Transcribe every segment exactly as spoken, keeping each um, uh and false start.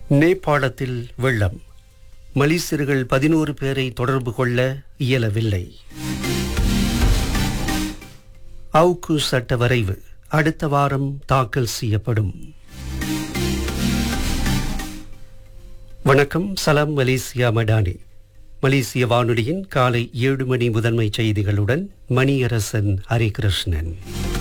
நேபாளத்தில் வெள்ளம். மலேசியர்கள் பதினோரு பேரை தொடர்பு கொள்ள இயலவில்லை. அவுக்கு சட்ட வரைவு அடுத்த வாரம் தாக்கல் செய்யப்படும். வணக்கம். சலாம் மலேசியா மடானி. மலேசிய வானொலியின் காலை ஏழு மணி முதன்மை செய்திகளுடன் மணியரசன் ஹரிகிருஷ்ணன்.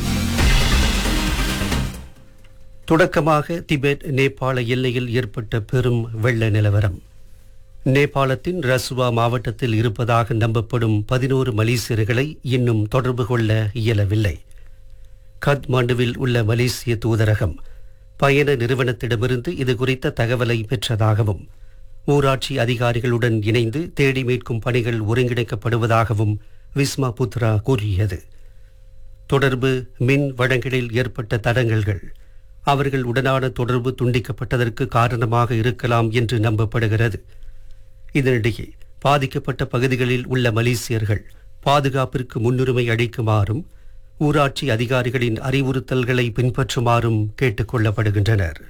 தொடக்கமாக திபெத் நேபாள எல்லையில் ஏற்பட்ட பெரும் வெள்ள நிலவரம். நேபாளத்தின் ரசுவா மாவட்டத்தில் இருப்பதாக நம்பப்படும் பதினோரு மலேசியர்களை இன்னும் தொடர்பு கொள்ள இயலவில்லை. கத்மாண்டுவில் உள்ள மலேசிய தூதரகம் பயண நிறுவனத்திடமிருந்து இது குறித்த தகவலை பெற்றதாகவும் ஊராட்சி அதிகாரிகளுடன் இணைந்து தேடி மீட்கும் பணிகள் ஒருங்கிணைக்கப்படுவதாகவும் விஸ்மா புத்ரா கூறியது. தொடர்பு மின் வழங்கலில் ஏற்பட்ட தடங்கல்கள் அவர்கள் உடனான தொடர்பு துண்டிக்கப்பட்டதற்கு காரணமாக இருக்கலாம் என்று நம்பப்படுகிறது. இதனிடையே பாதிக்கப்பட்ட பகுதிகளில் உள்ள மலேசியர்கள் பாதுகாப்பிற்கு முன்னுரிமை அளிக்குமாறும் ஊராட்சி அதிகாரிகளின் அறிவுறுத்தல்களை பின்பற்றுமாறும் கேட்டுக் கொள்ளப்படுகின்றனர்.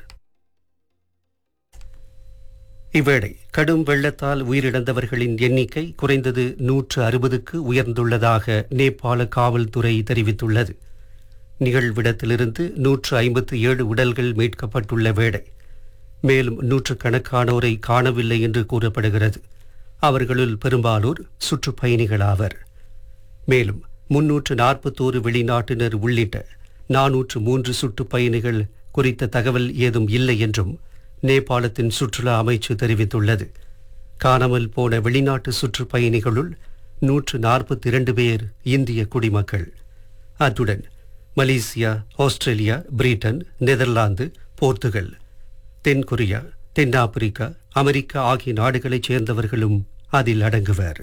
இவ்வேளை கடும் வெள்ளத்தால் உயிரிழந்தவர்களின் எண்ணிக்கை குறைந்தது நூற்று அறுபதுக்கு உயர்ந்துள்ளதாக நேபாள காவல்துறை தெரிவித்துள்ளது. நிகழ்விடத்திலிருந்து நூற்று ஐம்பத்தி ஏழு உடல்கள் மீட்கப்பட்டுள்ள வேளை மேலும் நூற்றுக்கணக்கானோரை காணவில்லை என்று கூறப்படுகிறது. அவர்களுள் பெரும்பாலோர் சுற்றுப்பயணிகளாவர். மேலும் முன்னூற்று நாற்பத்தோரு வெளிநாட்டினர் உள்ளிட்ட நானூற்று மூன்று சுற்றுப்பயணிகள் குறித்த தகவல் ஏதும் இல்லை என்றும் நேபாளத்தின் சுற்றுலா அமைச்சு தெரிவித்துள்ளது. காணாமல் போன வெளிநாட்டு சுற்றுப்பயணிகளுள் நூற்று நாற்பத்தி இரண்டு பேர் இந்திய குடிமக்கள். அத்துடன் Malaysia, Australia, Britain, Netherlands, Portugal, தென்கொரியா, தென்னாப்பிரிக்கா, அமெரிக்கா ஆகிய நாடுகளைச் சேர்ந்தவர்களும் அதில் அடங்குவர்.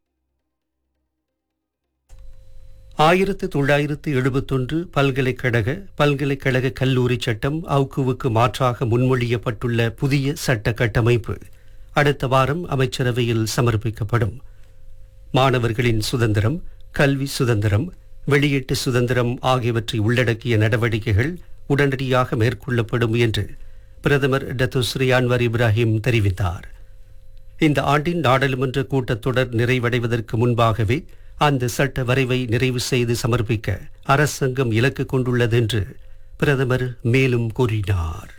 ஆயிரத்து தொள்ளாயிரத்து எழுபத்தொன்று பல்கலைக்கழக பல்கலைக்கழக கல்லூரி சட்டம் அவுக்குவுக்கு மாற்றாக முன்மொழியப்பட்டுள்ள புதிய சட்ட கட்டமைப்பு அடுத்த வாரம் அமைச்சரவையில் சமர்ப்பிக்கப்படும். மாணவர்களின் சுதந்திரம், கல்வி சுதந்திரம், வெளியீட்டு சுதந்திரம் ஆகியவற்றை உள்ளடக்கிய நடவடிக்கைகள் உடனடியாக மேற்கொள்ளப்படும் என்று பிரதமர் டத்தோஸ்ரீ அன்வர் இப்ராஹிம் தெரிவித்தார். இந்த ஆண்டின் நாடாளுமன்ற கூட்டத்தொடர் நிறைவடைவதற்கு முன்பாகவே அந்த சட்ட வரைவை நிறைவு செய்து சமர்ப்பிக்க அரசாங்கம் இலக்கு கொண்டுள்ளது என்று பிரதமர் மேலும் கூறினார்.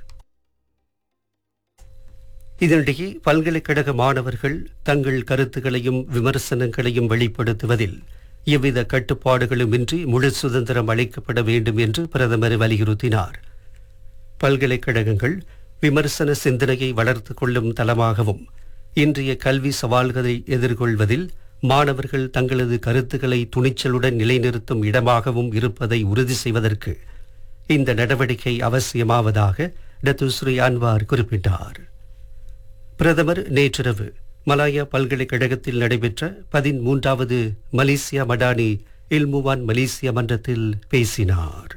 இதனிடையே பல்கலைக்கழக மாணவர்கள் தங்கள் கருத்துக்களையும் விமர்சனங்களையும் வெளிப்படுத்துவதில் எவ்வித கட்டுப்பாடுகளுமின்றி முழு சுதந்திரம் அளிக்கப்பட வேண்டும் என்று பிரதமர் வலியுறுத்தினார். பல்கலைக்கழகங்கள் விமர்சன சிந்தனையை வளர்த்துக் கொள்ளும் தளமாகவும் இன்றைய கல்வி சவால்களை எதிர்கொள்வதில் மாணவர்கள் தங்களது கருத்துக்களை துணிச்சலுடன் நிலைநிறுத்தும் இடமாகவும் இருப்பதை உறுதி செய்வதற்கு இந்த நடவடிக்கை அவசியமாவதாக டத்துஸ்ரீ அன்வார் குறிப்பிட்டார். பிரதமர் நேற்றிரவு மலாயா பல்கலைக்கழகத்தில் நடைபெற்ற பதிமூன்றாவது மலேசியா மடானி இல்முவான் மலேசியா மன்றத்தில் பேசினார்.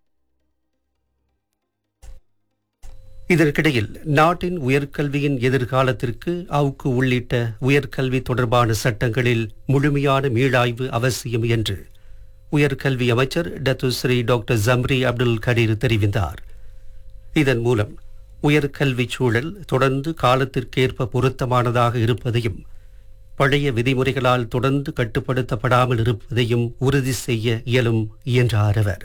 இதற்கிடையில் நாட்டின் உயர்கல்வியின் எதிர்காலத்திற்கு அவுக்கு உள்ளிட்ட உயர்கல்வி தொடர்பான சட்டங்களில் முழுமையான மீளாய்வு அவசியம் என்று உயர்கல்வி அமைச்சர் டத்துஸ்ரீ டாக்டர் ஜம்ரி அப்துல் கடீர் தெரிவித்தார். இதன் மூலம் உயர்கல்வி சூழல் தொடர்ந்து காலத்திற்கேற்ப பொருத்தமானதாக இருப்பதையும் பழைய விதிமுறைகளால் தொடர்ந்து கட்டுப்படுத்தப்படாமல் இருப்பதையும் உறுதி செய்ய இயலும் என்றார் அவர்.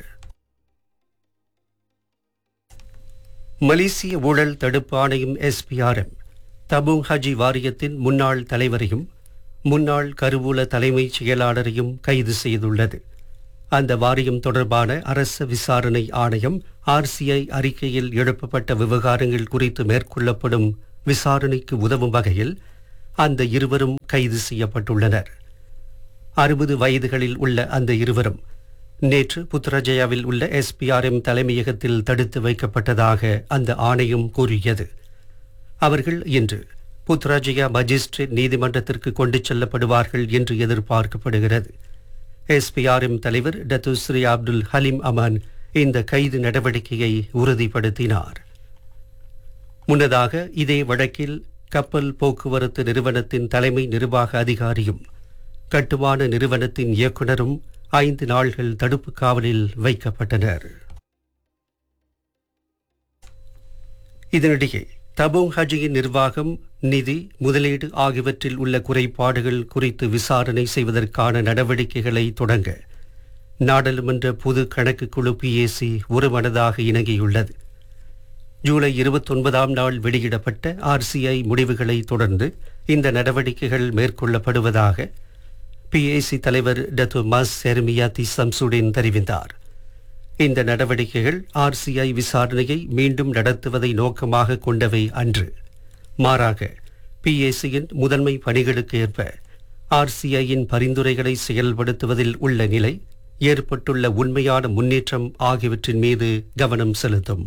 மலேசிய ஊழல் தடுப்பு ஆணையம் எஸ்பிஆர்எம் தபுங் ஹஜி வாரியத்தின் முன்னாள் தலைவரையும் முன்னாள் கருவூல தலைமைச் செயலாளரையும் கைது செய்துள்ளது. அந்த வாரியம் தொடர்பான அரச விசாரணை ஆணையம் ஆர்சிஐ அறிக்கையில் எழுப்பப்பட்ட விவகாரங்கள் குறித்து மேற்கொள்ளப்படும் விசாரணைக்கு உதவும் வகையில் அந்த இருவரும் கைது செய்யப்பட்டுள்ளனர். அறுபது வயதுகளில் உள்ள அந்த இருவரும் நேற்று புத்ரஜயாவில் உள்ள எஸ்பிஆர்எம் தலைமையகத்தில் தடுத்து வைக்கப்பட்டதாக அந்த ஆணையம் கூறியது. அவர்கள் இன்று புத்ரஜயா மஜிஸ்ட்ரேட் நீதிமன்றத்திற்கு கொண்டு செல்லப்படுவார்கள் என்று எதிர்பார்க்கப்படுகிறது. எஸ்பிஆர்எம் தலைவர் டத்துஸ்ரீ அப்துல் ஹலீம் அமான் இந்த கைது நடவடிக்கையை உறுதிப்படுத்தினார். முன்னதாக இதே வழக்கில் கப்பல் போக்குவரத்து நிறுவனத்தின் தலைமை நிர்வாக அதிகாரியும் கட்டுமான நிறுவனத்தின் இயக்குநரும் ஐந்து நாள்கள் தடுப்பு காவலில் வைக்கப்பட்டனர். இதனிடையே தபோங் ஹஜியின் நிர்வாகம், நிதி, முதலீடு ஆகியவற்றில் உள்ள குறைபாடுகள் குறித்து விசாரணை செய்வதற்கான நடவடிக்கைகளை தொடங்க நாடாளுமன்ற பொது கணக்கு குழு பிஏசி ஒருமனதாக இணங்கியுள்ளது. ஜூலை இருபத்தொன்பதாம் நாள் வெளியிடப்பட்ட ஆர்சிஐ முடிவுகளை தொடர்ந்து இந்த நடவடிக்கைகள் மேற்கொள்ளப்படுவதாக பிஏசி தலைவர் டத்து மஸ் செர்மியாத்தி சம்சுடின் தெரிவித்தார். இந்த நடவடிக்கைகள் ஆர்சிஐ விசாரணையை மீண்டும் நடத்துவதை நோக்கமாக கொண்டவை அன்று. மாறாக பிஏசியின் முதன்மை பணிகளுக்கு ஏற்ப ஆர்சிஐயின் பரிந்துரைகளை செயல்படுத்துவதில் உள்ள நிலை, ஏற்பட்டுள்ள உண்மையான முன்னேற்றம் ஆகியவற்றின் மீது கவனம் செலுத்தும்.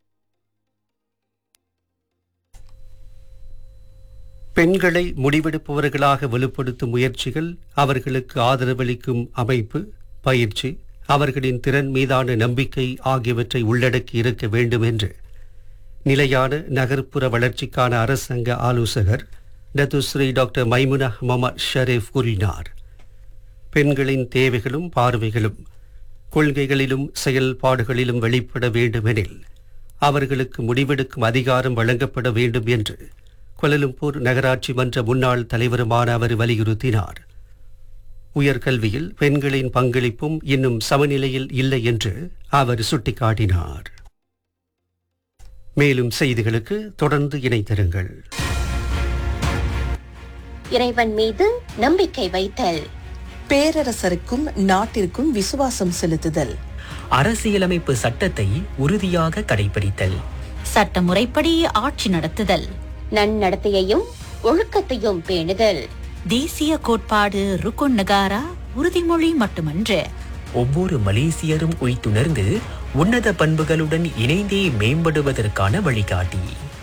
பெண்களை முடிவெடுப்பவர்களாக வலுப்படுத்தும் முயற்சிகள், அவர்களுக்கு ஆதரவளிக்கும் அமைப்பு, பயிற்சி, அவர்களின் திறன் மீதான நம்பிக்கை ஆகியவற்றை உள்ளடக்கி இருக்க வேண்டும் என்று நிலையான நகர்ப்புற வளர்ச்சிக்கான அரசாங்க ஆலோசகர் டத்துஸ்ரீ டாக்டர் மைமுனா முகமது ஷரீஃப் கூறினார். பெண்களின் தேவைகளும் பார்வைகளும் கொள்கைகளிலும் செயல்பாடுகளிலும் வெளிப்பட வேண்டுமெனில் அவர்களுக்கு முடிவெடுக்கும் அதிகாரம் வழங்கப்பட வேண்டும் என்று கோலாலம்பூர் நகராட்சி மன்ற முன்னாள் தலைவருமான அவர் வலியுறுத்தினார். உயர்கல்வியில் பெண்களின் பங்களிப்பும் இன்னும் சமநிலையில் இல்லை என்று அவர் சுட்டிக்காட்டினார். மேலும் செய்திகளுக்கு தொடர்ந்து இணைத்திருங்கள். இறைவன் மீது நம்பிக்கை வைத்தல், பேரரசருக்கும் நாட்டிற்கும் விசுவாசம் செலுத்துதல், அரசியலமைப்பு சட்டத்தை உறுதியாக கடைபிடித்தல், சட்ட முறைப்படி ஆட்சி நடத்துதல், நன்னடத்தையையும் ஒழுக்கத்தையும் பேணுதல், தேசிய கோட்பாடு ருக்குன் நகாரா உறுதிமொழி மட்டுமன்று, ஒவ்வொரு மலேசியரும் உய்த்துணர்ந்து உன்னத பண்புகளுடன் இணைந்தே மேம்படுவதற்கான வழிகாட்டி.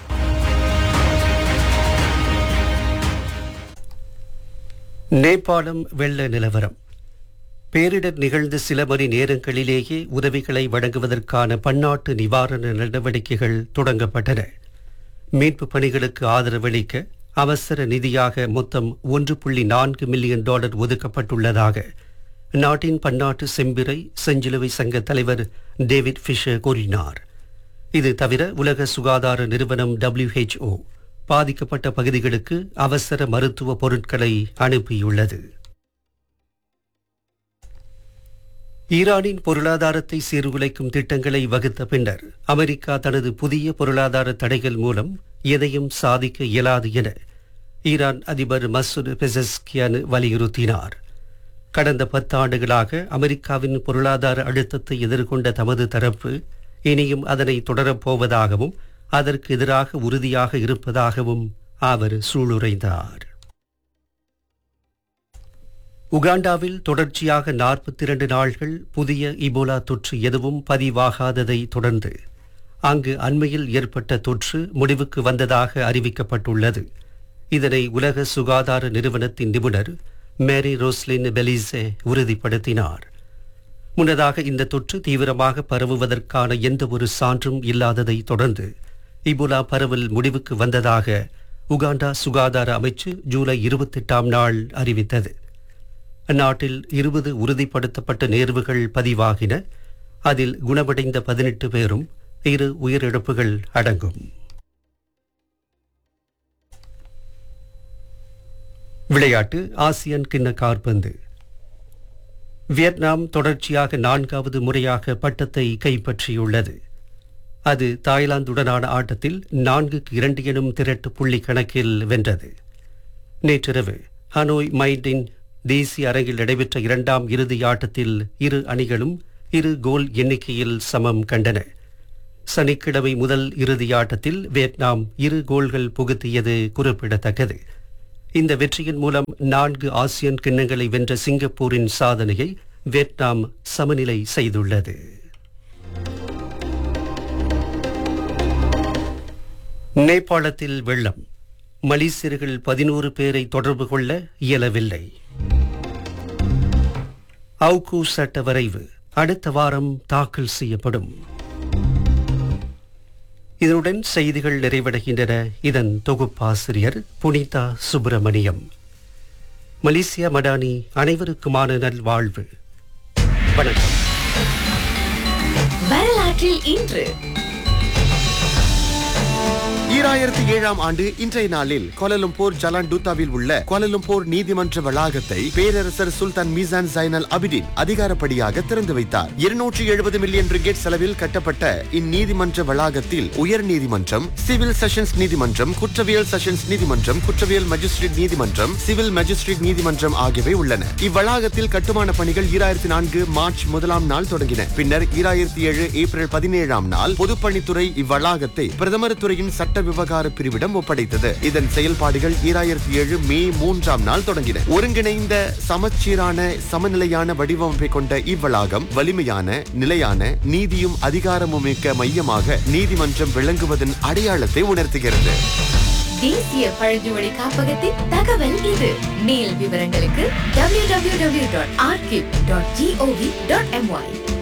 நேபாளம் வெள்ள நிலவரம். பேரிடர் நிகழ்ந்த சில மணி நேரங்களிலேயே உதவிகளை வழங்குவதற்கான பன்னாட்டு நிவாரண நடவடிக்கைகள் தொடங்கப்பட்டன. மீட்பு பணிகளுக்கு ஆதரவளிக்க அவசர நிதியாக மொத்தம் ஒன்று புள்ளி நான்கு மில்லியன் டாலர் ஒதுக்கப்பட்டுள்ளதாக நாட்டின் பன்னாட்டு செம்பிறை செஞ்சிலுவை சங்க தலைவர் டேவிட் ஃபிஷர் கூறினார். இது தவிர உலக சுகாதார நிறுவனம் டபிள்யூஹெச்ஓ பாதிக்கப்பட்ட பகுதிகளுக்கு அவசர மருத்துவ பொருட்களை அனுப்பியுள்ளது. ஈரானின் பொருளாதாரத்தை சீர்குலைக்கும் திட்டங்களை வகுத்த பின்னர் அமெரிக்கா தனது புதிய பொருளாதார தடைகள் மூலம் எதையும் சாதிக்க இயலாது என ஈரான் அதிபர் மசூத் பெசஸ்கியான் வலியுறுத்தினார். கடந்த பத்தாண்டுகளாக அமெரிக்காவின் பொருளாதார அழுத்தத்தை எதிர்கொண்ட தமது தரப்பு இனியும் அதனை தொடரப்போவதாகவும் அதற்கு எதிராக உறுதியாக இருப்பதாகவும் அவர் சூளுரைத்தார். உகாண்டாவில் தொடர்ச்சியாக நாற்பத்தி இரண்டு நாள்கள் புதிய இபோலா தொற்று எதுவும் பதிவாகாததை தொடர்ந்து அங்கு அண்மையில் ஏற்பட்ட தொற்று முடிவுக்கு வந்ததாக அறிவிக்கப்பட்டுள்ளது. இதனை உலக சுகாதார நிறுவனத்தின் நிபுணர் மேரி ரோஸ்லின் பெலிசே உறுதிப்படுத்தினார். முன்னதாக இந்த தொற்று தீவிரமாக பரவுவதற்கான எந்த ஒரு சான்றும் இல்லாததை தொடர்ந்து இபோலா பரவல் முடிவுக்கு வந்ததாக உகாண்டா சுகாதார அமைச்சு ஜூலை இருபத்தெட்டாம் நாள் அறிவித்தது. அந்நாட்டில் இருபது உறுதிப்படுத்தப்பட்ட நேர்வுகள் பதிவாகின. அதில் குணமடைந்த பதினெட்டு பேரும் இரு உயிரிழப்புகள் அடங்கும். விளையாட்டு. ஆசியன் கிண்ண காற்பந்து. வியட்நாம் தொடர்ச்சியாக நான்காவது முறையாக பட்டத்தை கைப்பற்றியுள்ளது. அது தாய்லாந்துடனான ஆட்டத்தில் நான்குக்கு இரண்டு எனும் திரட்டு புள்ளி கணக்கில் வென்றது. நேற்றிரவு ஹனோய் மைடின் தேசிய அரங்கில் நடைபெற்ற இரண்டாம் இறுதி ஆட்டத்தில் இரு அணிகளும் இரு கோல் எண்ணிக்கையில் சமம் கண்டன. சனிக்கிழமை முதல் இறுதி ஆட்டத்தில் வியட்நாம் இரு கோல்கள் புகுத்தியது குறிப்பிடத்தக்கது. இந்த வெற்றியின் மூலம் நான்கு ஆசியன் கிண்ணங்களை வென்ற சிங்கப்பூரின் சாதனையை வியட்நாம் சமநிலை செய்துள்ளது. நேபாளத்தில் வெள்ளம். மலேசியர்கள் பதினோரு பேரை தொடர்பு கொள்ள இயலவில்லை. அவுகு சட்ட வரைவு அடுத்த வாரம் தாக்கல் செய்யப்படும். இதனுடன் செய்திகள் நிறைவடைகின்றன. இதன் தொகுப்பாசிரியர் புனிதா சுப்பிரமணியம். மலேசியா மடானி அனைவருக்குமான நல்வாழ்வு. வணக்கம். வரலாற்றில் இன்று ஈராயிரத்தி ஏழாம் ஆண்டு இன்றைய நாளில் கோலாலம்பூர் ஜலான் டூத்தாவில் உள்ள கோலாலம்பூர் நீதிமன்ற வளாகத்தை பேரரசர் சுல்தான் மீசான் ஜைனல் அபிடின் அதிகாரப்படியாக திறந்து வைத்தார். இருநூற்றி எழுபது மில்லியன் ரிங்கெட் செலவில் கட்டப்பட்ட இந்நீதிமன்ற வளாகத்தில் உயர் நீதிமன்றம், சிவில் செஷன்ஸ் நீதிமன்றம், குற்றவியல் செஷன்ஸ் நீதிமன்றம், குற்றவியல் மஜிஸ்ட்ரேட் நீதிமன்றம், சிவில் மஜிஸ்ட்ரேட் நீதிமன்றம் ஆகியவை உள்ளன. இவ்வளாகத்தில் கட்டுமான பணிகள் ஈராயிரத்தி நான்கு மார்ச் முதலாம் நாள் தொடங்கின. பின்னர் ஈராயிரத்தி ஏழு ஏப்ரல் பதினேழாம் நாள் பொதுப்பணித்துறை இவ்வளாகத்தை பிரதமர் துறையின் சட்ட விவகார பிரிவிடம் ஒப்படைத்தது. இதன் செயல்பாடுகள் ஈராயிரத்தி ஏழு மே மூன்றாம் நாள் தொடங்கின. ஒருங்கிணைந்த சமச்சீரான சமநிலையான வடிவமைப்பை கொண்ட இவ்வளாகம் வலிமையான, நிலையான, நீதியும் அதிகாரமும் மிக்க மையமாக நீதிமன்றம் விளங்குவதன் அடையாளத்தை உணர்த்துகிறது. தேசிய பழங்குடி காப்பகத்தின் தகவல் இது. மேல் விவரங்களுக்கு W W W dot archive dot gov dot MY.